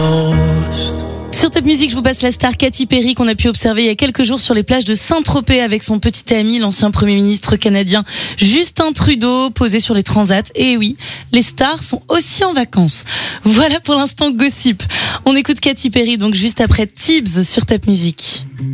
Sur Top Music, je vous passe la star Katy Perry qu'on a pu observer il y a quelques jours sur les plages de Saint-Tropez avec son petit ami, l'ancien Premier ministre canadien Justin Trudeau, posé sur les transats. Et oui, les stars sont aussi en vacances. Voilà pour l'instant gossip. On écoute Katy Perry donc juste après Tibbs sur Top Music.